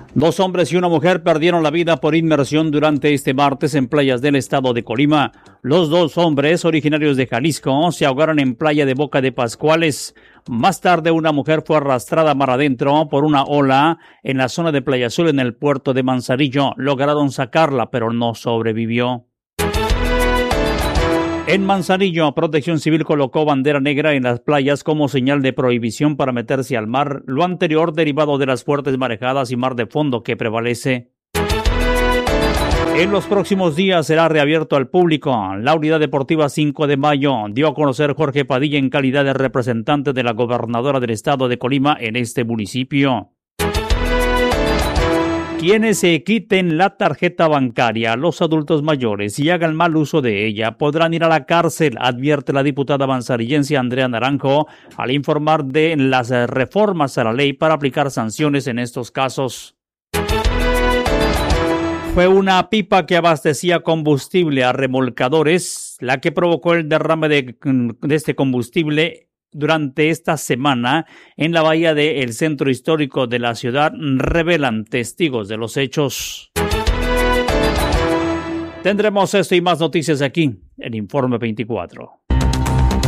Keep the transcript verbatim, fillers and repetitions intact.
Dos hombres y una mujer perdieron la vida por inmersión durante este martes en playas del estado de Colima. Los dos hombres, originarios de Jalisco, se ahogaron en playa de Boca de Pascuales. Más tarde, una mujer fue arrastrada mar adentro por una ola en la zona de Playa Azul en el puerto de Manzanillo. Lograron sacarla, pero no sobrevivió. En Manzanillo, Protección Civil colocó bandera negra en las playas como señal de prohibición para meterse al mar, lo anterior derivado de las fuertes marejadas y mar de fondo que prevalece. En los próximos días será reabierto al público. La Unidad Deportiva cinco de mayo dio a conocer Jorge Padilla en calidad de representante de la gobernadora del estado de Colima en este municipio. Quienes se quiten la tarjeta bancaria, los adultos mayores, y hagan mal uso de ella, podrán ir a la cárcel, advierte la diputada manzanillense Andrea Naranjo al informar de las reformas a la ley para aplicar sanciones en estos casos. Fue una pipa que abastecía combustible a remolcadores la que provocó el derrame de, de este combustible durante esta semana en la bahía del centro histórico de la ciudad, revelan testigos de los hechos. Tendremos esto y más noticias aquí en Informe veinticuatro.